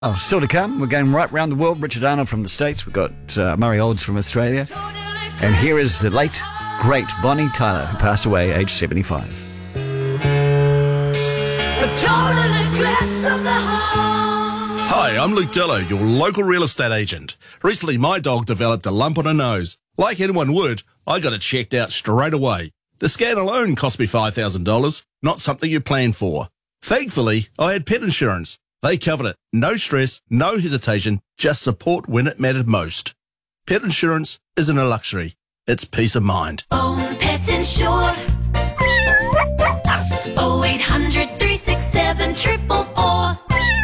Oh, still to come. We're going right round the world. Richard Arnold from the States. We've got Murray Olds from Australia. And here is the late, great Bonnie Tyler, who passed away aged 75. Hi, I'm Luke Dello, your local real estate agent. Recently, my dog developed a lump on her nose. Like anyone would, I got it checked out straight away. The scan alone cost me $5,000, not something you plan for. Thankfully, I had pet insurance. They covered it. No stress, no hesitation, just support when it mattered most. Pet insurance isn't a luxury. It's peace of mind. Own Pet Insure. 0800 367 444.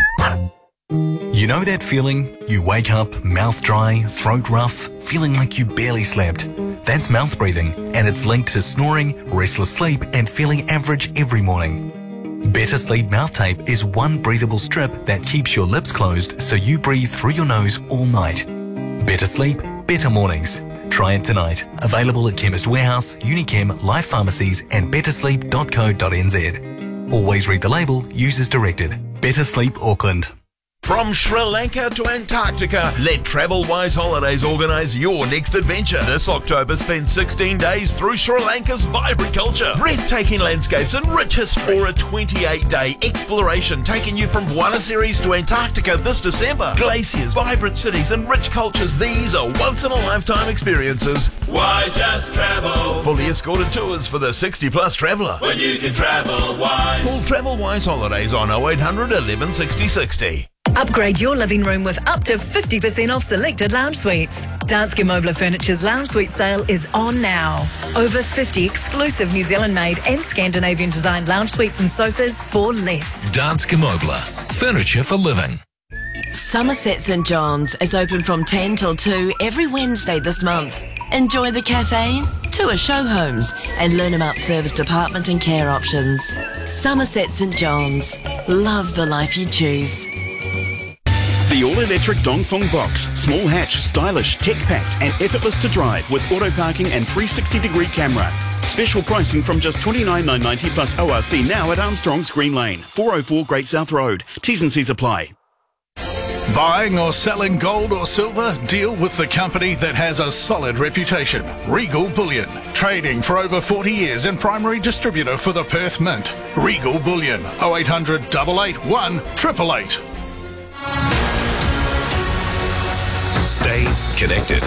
You know that feeling? You wake up, mouth dry, throat rough, feeling like you barely slept. That's mouth breathing, and it's linked to snoring, restless sleep, and feeling average every morning. Better Sleep Mouth Tape is one breathable strip that keeps your lips closed so you breathe through your nose all night. Better sleep, better mornings. Try it tonight. Available at Chemist Warehouse, Unichem, Life Pharmacies and bettersleep.co.nz. Always read the label, use as directed. Better Sleep Auckland. From Sri Lanka to Antarctica, let TravelWise Holidays organise your next adventure. This October, spend 16 days through Sri Lanka's vibrant culture, breathtaking landscapes and rich history, or a 28-day exploration taking you from Buenos Aires to Antarctica this December. Glaciers, vibrant cities and rich cultures, these are once-in-a-lifetime experiences. Why just travel? Fully escorted tours for the 60-plus traveller. When you can travel wise. Call TravelWise Holidays on 0800 11 60 60. Upgrade your living room with up to 50% off selected lounge suites. Danske Mobler Furniture's lounge suite sale is on now. Over 50 exclusive New Zealand-made and Scandinavian-designed lounge suites and sofas for less. Danske Mobler. Furniture for living. Somerset St John's is open from 10 till 2 every Wednesday this month. Enjoy the cafe, tour show homes and learn about service department and care options. Somerset St John's. Love the life you choose. The all-electric Dongfeng Box. Small hatch, stylish, tech-packed and effortless to drive with auto parking and 360-degree camera. Special pricing from just $29,990 plus ORC now at Armstrong's Green Lane, 404 Great South Road. T's and C's apply. Buying or selling gold or silver? Deal with the company that has a solid reputation. Regal Bullion. Trading for over 40 years and primary distributor for the Perth Mint. Regal Bullion. 0800 881 888. Stay connected.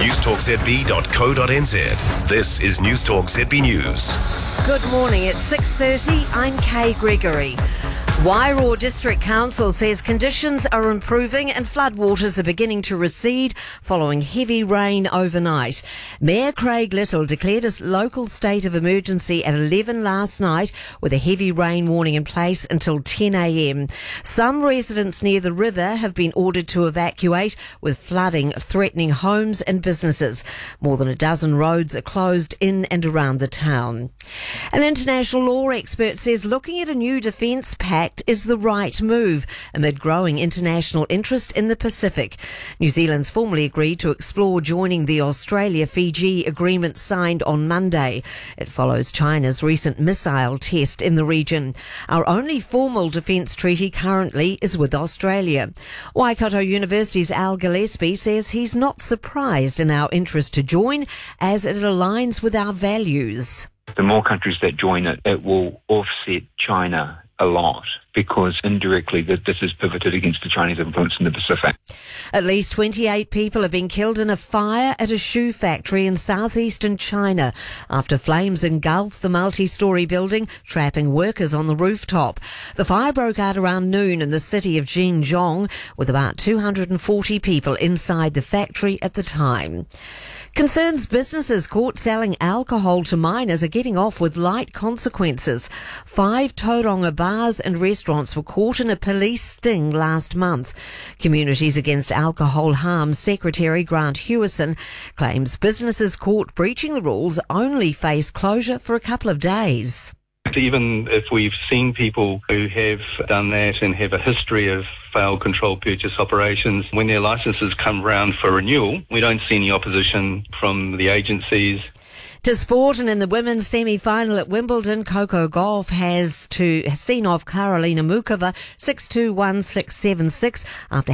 newstalkzb.co.nz. This is Newstalk ZB News. Good morning. It's 6:30. I'm Kay Gregory. Wairoa District Council says conditions are improving and floodwaters are beginning to recede following heavy rain overnight. Mayor Craig Little declared a local state of emergency at 11 last night with a heavy rain warning in place until 10 a.m. Some residents near the river have been ordered to evacuate with flooding threatening homes and businesses. More than a dozen roads are closed in and around the town. An international law expert says looking at a new defence pact is the right move amid growing international interest in the Pacific. New Zealand's formally agreed to explore joining the Australia-Fiji agreement signed on Monday. It follows China's recent missile test in the region. Our only formal defence treaty currently is with Australia. Waikato University's Al Gillespie says he's not surprised in our interest to join as it aligns with our values. The more countries that join it, it will offset China a lot because indirectly this is pivoted against the Chinese influence in the Pacific. At least 28 people have been killed in a fire at a shoe factory in southeastern China after flames engulfed the multi-storey building, trapping workers on the rooftop. The fire broke out around noon in the city of Xinjiang with about 240 people inside the factory at the time. Concerns businesses caught selling alcohol to minors are getting off with light consequences. 5 Tauranga bars and restaurants were caught in a police sting last month. Communities Against Alcohol Harm Secretary Grant Hewison claims businesses caught breaching the rules only face closure for a couple of days. Even if we've seen people who have done that and have a history of failed controlled purchase operations, when their licences come round for renewal, we don't see any opposition from the agencies. To sport, and in the women's semi-final at Wimbledon, Coco Gauff has seen off Karolina Muchova 6-2, 1-6, 7-6 after